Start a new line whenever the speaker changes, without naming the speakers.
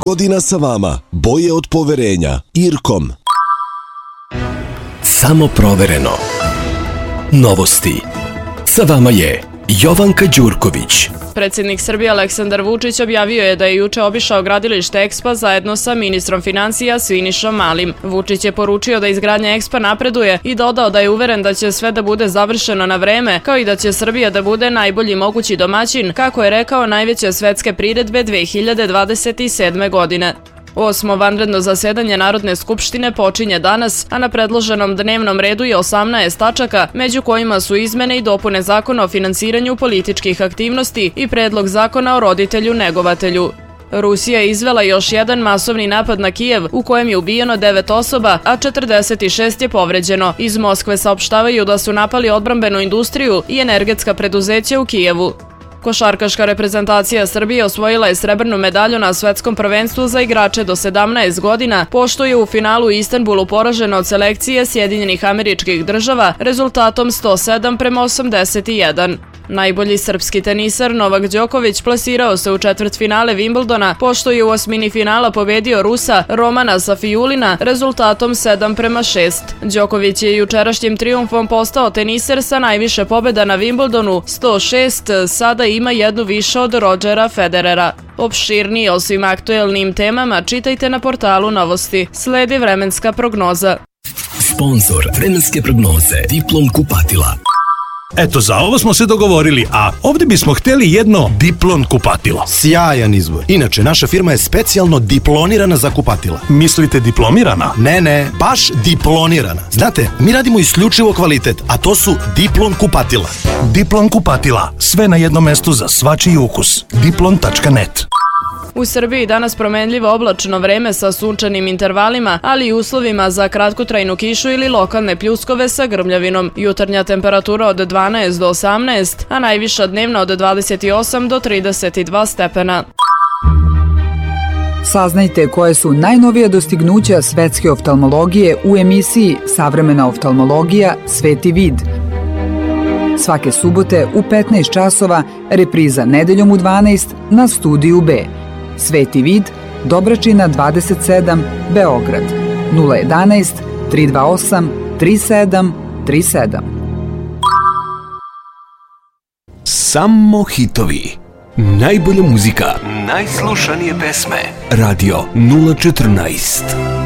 Godina sa vama, boje od poverenja, Irkom.
Samo provereno. Novosti. Sa vama je Jovanka Đurković.
Predsjednik Srbije Aleksandar Vučić objavio je da je juče obišao gradilište EKSPA zajedno sa ministrom financija Sinišom Malim. Vučić je poručio da izgradnja EKSPA napreduje i dodao da je uveren da će sve da bude završeno na vreme, kao i da će Srbija da bude najbolji mogući domaćin, kako je rekao, najveće svetske priredbe 2027. godine. 8. vanredno zasedanje Narodne skupštine počinje danas, a na predloženom dnevnom redu je 18 tačaka, među kojima su izmene i dopune Zakona o finansiranju političkih aktivnosti i predlog Zakona o roditelju-negovatelju. Rusija je izvela još jedan masovni napad na Kijev u kojem je ubijeno 9 osoba, a 46 je povređeno. Iz Moskve saopštavaju da su napali odbrambenu industriju i energetska preduzeća u Kijevu. Košarkaška reprezentacija Srbije osvojila je srebrnu medalju na svetskom prvenstvu za igrače do 17 godina, pošto je u finalu u Istanbulu poraženo od selekcije Sjedinjenih Američkih Država rezultatom 107-81. Najbolji srpski teniser Novak Đoković plasirao se u četvrtfinale Wimbledona, pošto je u osmini finala pobedio Rusa Romana Safijulina rezultatom 7-6. Đoković je jučerašnjim trijumfom postao teniser sa najviše pobjeda na Wimbledonu, 106, sada ima jednu više od Rodgera Federera. Opširnije o svim aktuelnim temama čitajte na portalu Novosti. Sledi vremenska prognoza.
Sponzor vremenske prognoze Diplom kupatila.
Eto, za ovo smo se dogovorili, a ovdje bismo htjeli jedno Diplon kupatilo.
Sjajan izbor. Inače, naša firma je specijalno diplonirana za kupatila.
Mislite diplomirana?
Ne, baš diplonirana. Znate, mi radimo isključivo kvalitet, a to su Diplon kupatila.
Diplon kupatila, sve na jednom mestu za svačiji ukus. Diplon.net.
U Srbiji danas promenljivo oblačno vreme sa sunčanim intervalima, ali i uslovima za kratkotrajnu kišu ili lokalne pljuskove sa grmljavinom. Jutarnja temperatura od 12 do 18, a najviša dnevna od 28 do 32 stepena.
Saznajte koje su najnovija dostignuća svetske oftalmologije u emisiji Savremena oftalmologija Sveti vid. Svake subote u 15 časova, repriza nedeljom u 12 na Studiju B. Sveti vid, Dobračina 27, Beograd, 011 328 3737.
Samo hitovi. Najbolja muzika. Najslušanije pesme. Radio 014.